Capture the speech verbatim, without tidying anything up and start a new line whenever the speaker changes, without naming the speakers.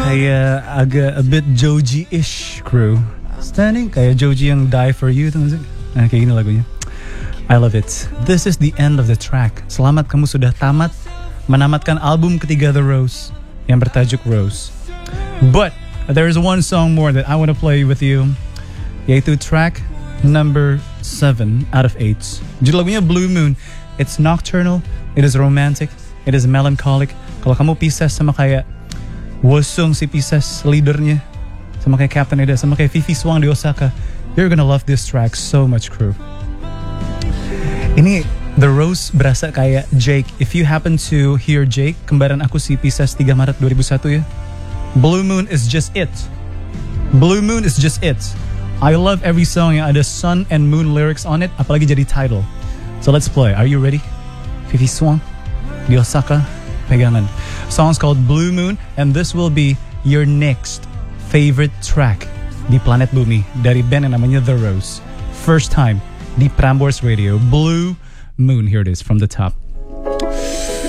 Kayak agak a bit Joji-ish crew. Standing kayak Joji yang Die For You tuh sih. Nah kayak gini lagunya. I love it. This is the end of the track. Selamat kamu sudah tamat menamatkan album ketiga The Rose yang bertajuk Rose. But there is one song more that I want to play with you, yaitu track number seven out of eight. Judul lagunya Blue Moon. It's nocturnal, it is romantic, it is melancholic. Kalau kamu Pisces sama kayak Wosung si Pisces leadernya, sama kayak Captain Ida, sama kayak Fifi Swang di Osaka, you're gonna love this track so much, crew. Ini The Rose berasa kayak Jake. If you happen to hear Jake, kembaran aku si Pisces tiga Maret dua ribu satu ya. Blue Moon is just it. Blue Moon is just it. I love every song yang ada sun and moon lyrics on it, apalagi jadi title. So let's play. Are you ready? Fifi Swang di Osaka, pegangan. Song's called Blue Moon, and this will be your next favorite track di planet bumi dari band yang namanya The Rose. First time di Prambors Radio. Blue Moon. Here it is from the top.